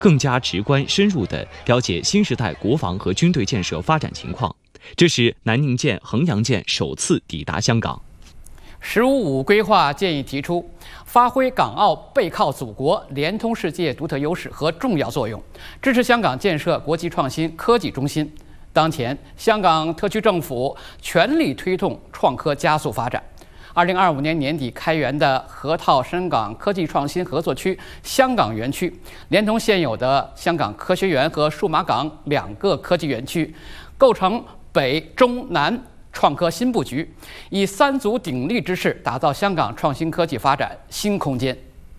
更加直观深入地了解新时代国防和军队建设发展情况。这是南宁舰、衡阳舰首次抵达香港。 “15+5”规划建议提出，发挥港澳背靠祖国、联通世界独特优势和重要作用，支持香港建设国际创新科技中心。当前，香港特区政府全力推动创科加速发展。2025年年底开园的河套深港科技创新合作区香港园区，连同现有的香港科学园和数码港2个科技园区，构成北中南创科新布局，以3足鼎立之势打造香港创新科技发展新空间。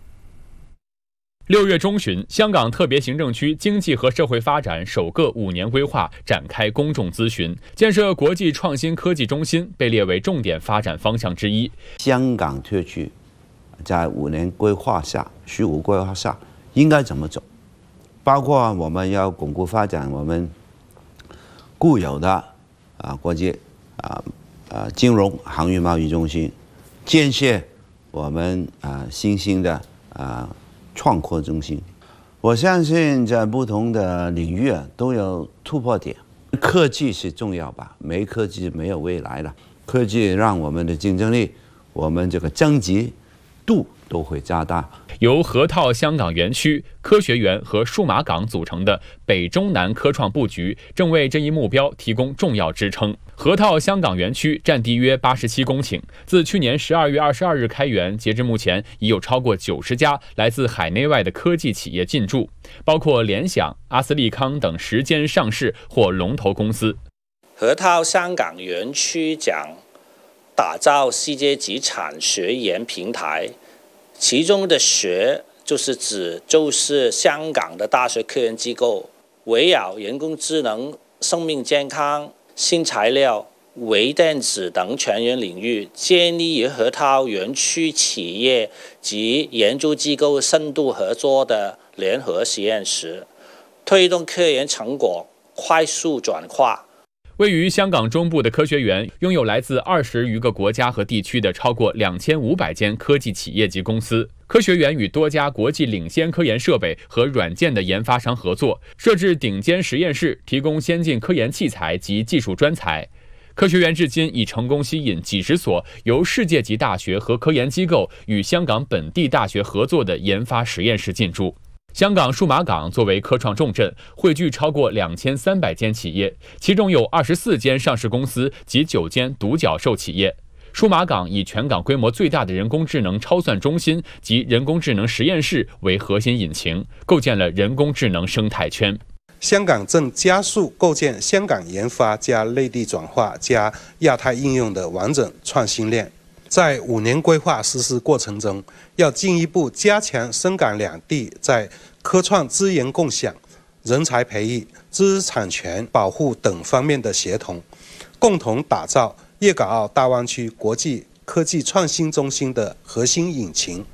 6月中旬，香港特别行政区经济和社会发展首个5年规划展开公众咨询，建设国际创新科技中心被列为重点发展方向之一。 香港特区在5年规划下、15规划下应该怎么走？包括我们要巩固发展我们固有的国际金融航运贸易中心，建设我们新兴的创科中心。我相信在不同的领域都有突破点。科技是重要吧，没科技没有未来了。科技让我们的竞争力、我们这个增值度都会加大。 由河套香港园区、科学园和数码港组成的北中南科创布局，正为这一目标提供重要支撑。河套香港园区占地约87公顷，自去年12月22日开园，截至目前已有超过90家来自海内外的科技企业进驻，包括联想、阿斯利康等10间上市或龙头公司。 河套香港园区将打造世界级产学研平台，其中的学就是香港的大学科研机构，围绕人工智能、生命健康、新材料、微电子等全员领域，建立与河套园区企业及研究机构深度合作的联合实验室，推动科研成果快速转化。 位于香港中部的科学园拥有来自20余个国家和地区的超过2500间科技企业及公司。科学园与多家国际领先科研设备和软件的研发商合作，设置顶尖实验室，提供先进科研器材及技术专才。科学园至今已成功吸引几十所由世界级大学和科研机构与香港本地大学合作的研发实验室进驻。香港数码港作为科创重镇，汇聚超过2300间企业，其中有24间上市公司及9间独角兽企业。数码港以全港规模最大的人工智能超算中心及人工智能实验室为核心引擎，构建了人工智能生态圈。 香港正加速构建香港研发加内地转化加亚太应用的完整创新链。在5年规划实施过程中，要进一步加强深港两地在科创资源共享、人才培育、知识产权保护等方面的协同，共同打造粤港澳大湾区国际科技创新中心的核心引擎。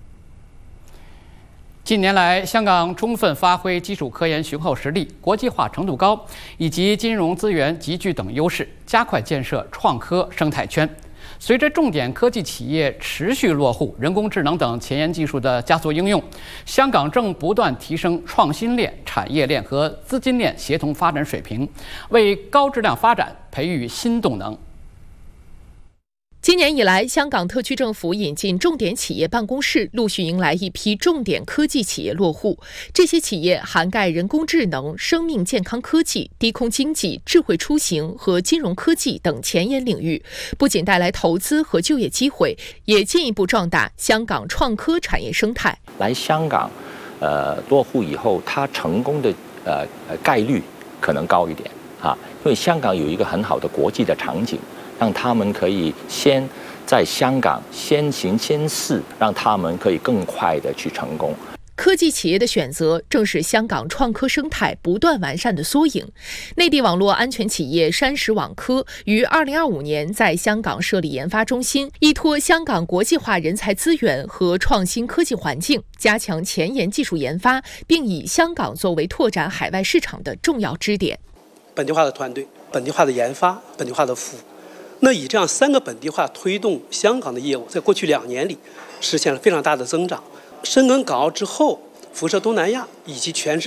近年来，香港充分发挥基础科研雄厚实力、国际化程度高以及金融资源集聚等优势，加快建设创科生态圈。随着重点科技企业持续落户人工智能等前沿技术的加速应用，香港正不断提升创新链、产业链和资金链协同发展水平，为高质量发展培育新动能。 今年以来，香港特区政府引进重点企业办公室，陆续迎来一批重点科技企业落户。这些企业涵盖人工智能、生命健康科技、低空经济、智慧出行和金融科技等前沿领域，不仅带来投资和就业机会，也进一步壮大香港创科产业生态。 来香港，落户以后，它成功的概率可能高一点因为香港有一个很好的国际的场景。让他们可以先在香港先行先试，让他们可以更快的去成功。 科技企业的选择正是香港创科生态不断完善的缩影。内地网络安全企业山石网科于2025年在香港设立研发中心，依托香港国际化人才资源和创新科技环境，加强前沿技术研发，并以香港作为拓展海外市场的重要支点。 本地化的团队、本地化的研发、本地化的服务。那以这样3个本地化推动香港的业务，在过去2年里实现了非常大的增长。深耕港澳之后，辐射东南亚以及全世